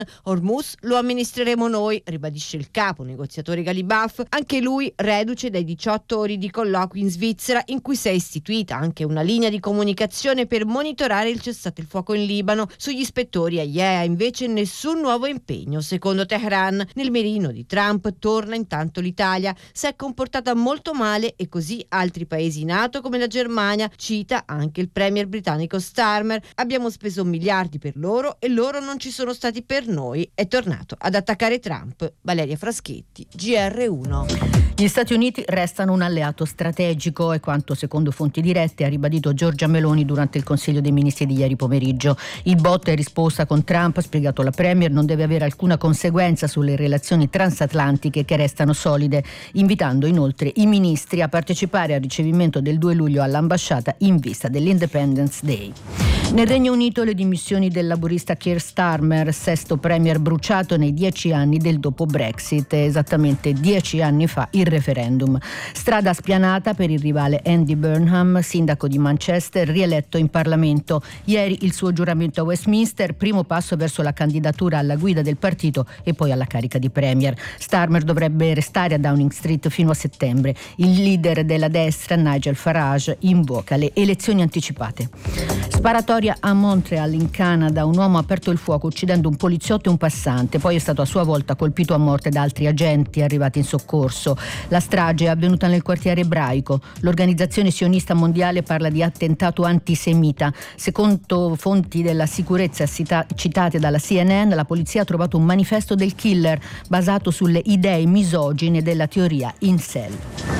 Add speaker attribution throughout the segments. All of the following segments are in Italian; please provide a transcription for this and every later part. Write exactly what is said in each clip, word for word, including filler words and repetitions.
Speaker 1: Hormuz lo amministreremo noi, ribadisce il capo negoziatore Ghalibaf, anche lui reduce dai diciotto ore di colloqui in Svizzera in cui si è istituita anche una linea di comunicazione per monitorare il cessate il fuoco in Libano. Sugli ispettori a I E A invece nessun nuovo impegno. Secondo Teheran, nel mirino di Trump torna intanto l'Italia. Si è comportata molto male e così altri paesi NATO come la Germania, cita anche il premier britannico Starmer. Abbiamo speso miliardi per loro e loro non ci sono stati per noi. È tornato ad attaccare Trump. Valeria Fraschetti, G R uno.
Speaker 2: Gli Stati Uniti restano un alleato strategico, è quanto secondo fonti dirette ha ribadito Giorgia Meloni durante il Consiglio dei Ministri di ieri pomeriggio. Il botta e risposta con Trump, ha spiegato la Premier, non deve avere alcuna conseguenza sulle relazioni transatlantiche che restano solide, invitando inoltre i ministri a partecipare al ricevimento del due luglio all'ambasciata in vista dell'Independence Day. Nel Regno Unito le dimissioni del laburista Keir Starmer, sesto premier bruciato nei dieci anni del dopo Brexit, esattamente dieci anni fa il referendum. Strada spianata per il rivale Andy Burnham, sindaco di Manchester, rieletto in Parlamento. Ieri il suo giuramento a Westminster, primo passo verso la candidatura alla guida del partito e poi alla carica di premier. Starmer dovrebbe restare a Downing Street fino a settembre. Il leader della destra, Nigel Farage, invoca le elezioni anticipate. Sparatoria a Montreal in Canada, un uomo ha aperto il fuoco uccidendo un poliziotto e un passante, poi è stato a sua volta colpito a morte da altri agenti arrivati in soccorso. La strage è avvenuta nel quartiere ebraico. L'organizzazione sionista mondiale parla di attentato antisemita. Secondo fonti della sicurezza cita- citate dalla C N N, la polizia ha trovato un manifesto del killer basato sulle idee misogine della teoria incel.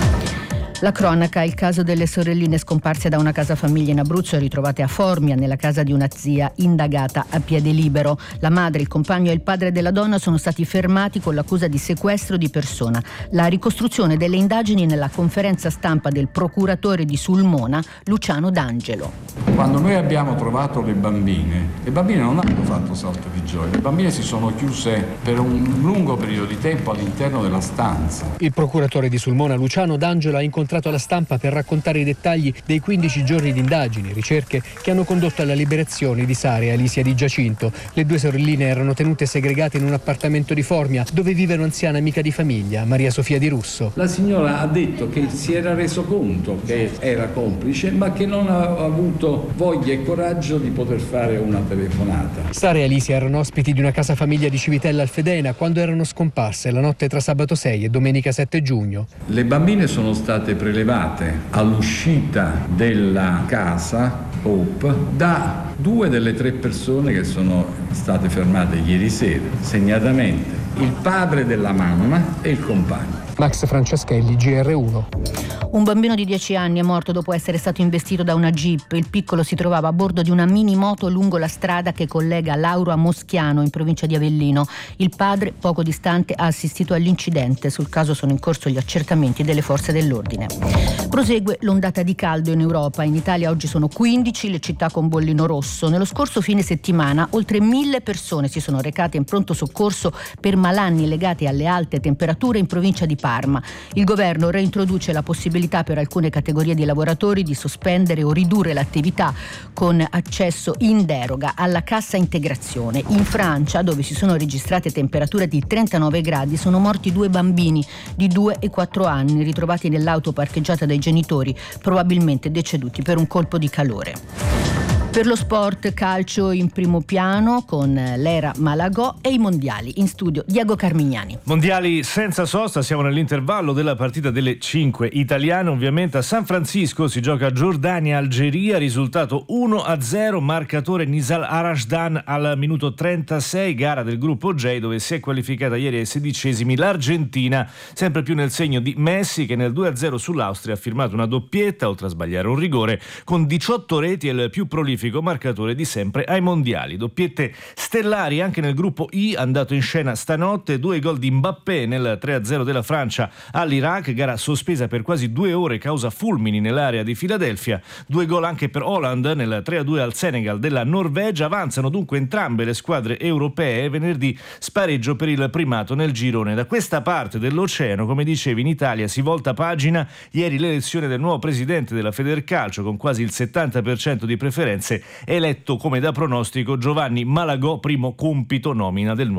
Speaker 2: La cronaca, il caso delle sorelline scomparse da una casa famiglia in Abruzzo e ritrovate a Formia nella casa di una zia, indagata a piede libero. La madre, il compagno e il padre della donna sono stati fermati con l'accusa di sequestro di persona. La ricostruzione delle indagini nella conferenza stampa del procuratore di Sulmona, Luciano D'Angelo.
Speaker 3: Quando noi abbiamo trovato le bambine, le bambine non hanno fatto salto di gioia, le bambine si sono chiuse per un lungo periodo di tempo all'interno della stanza.
Speaker 4: Il procuratore di Sulmona, Luciano D'Angelo, ha incontrato alla stampa per raccontare i dettagli dei quindici giorni di indagini, ricerche che hanno condotto alla liberazione di Sara e Alicia di Giacinto. Le due sorelline erano tenute segregate in un appartamento di Formia dove vive un'anziana amica di famiglia, Maria Sofia Di Russo.
Speaker 3: La signora ha detto che si era reso conto che era complice, ma che non ha avuto voglia e coraggio di poter fare una telefonata.
Speaker 4: Sara e Alicia erano ospiti di una casa famiglia di Civitella Alfedena quando erano scomparse la notte tra sabato sei e domenica sette giugno.
Speaker 3: Le bambine sono state prelevate all'uscita della casa Hope da due delle tre persone che sono state fermate ieri sera, segnatamente il padre della mamma e il compagno.
Speaker 4: Max Franceschelli, G R uno.
Speaker 2: Un bambino di dieci anni è morto dopo essere stato investito da una jeep. Il piccolo si trovava a bordo di una mini moto lungo la strada che collega Lauro a Moschiano, in provincia di Avellino. Il padre, poco distante, ha assistito all'incidente. Sul caso sono in corso gli accertamenti delle forze dell'ordine. Prosegue l'ondata di caldo in Europa. In Italia oggi sono quindici le città con bollino rosso. Nello scorso fine settimana oltre mille persone si sono recate in pronto soccorso per malanni legati alle alte temperature in provincia di Parma. Il governo reintroduce la possibilità per alcune categorie di lavoratori di sospendere o ridurre l'attività con accesso in deroga alla cassa integrazione. In Francia, dove si sono registrate temperature di trentanove gradi, sono morti due bambini di due e quattro anni ritrovati nell'auto parcheggiata dai genitori, probabilmente deceduti per un colpo di calore. Per lo sport, calcio in primo piano con l'era Malagò e i mondiali. In studio Diego Carmignani.
Speaker 5: Mondiali senza sosta, siamo nell'intervallo della partita delle cinque italiane. Ovviamente a San Francisco si gioca Giordania-Algeria, risultato uno a zero, marcatore Nizal Arashdan al minuto trentasei, gara del gruppo J dove si è qualificata ieri ai sedicesimi l'Argentina, sempre più nel segno di Messi che nel due a zero sull'Austria ha firmato una doppietta oltre a sbagliare un rigore, con diciotto reti e il più prolifico marcatore di sempre ai mondiali. Doppiette stellari anche nel gruppo I, andato in scena stanotte, due gol di Mbappé nel tre a zero della Francia all'Iraq, gara sospesa per quasi due ore causa fulmini nell'area di Filadelfia, due gol anche per Holland nel tre a due al Senegal della Norvegia. Avanzano dunque entrambe le squadre europee, venerdì spareggio per il primato nel girone. Da questa parte dell'oceano, come dicevi, in Italia si volta pagina, ieri l'elezione del nuovo presidente della Federcalcio con quasi il settanta per cento di preferenze, eletto come da pronostico Giovanni Malagò, primo compito nomina del nuovo